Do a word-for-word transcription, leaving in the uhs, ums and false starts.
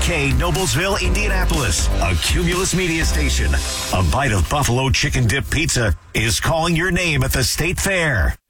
K, Noblesville, Indianapolis, a Cumulus media station. A bite of buffalo chicken dip pizza is calling your name at the State Fair.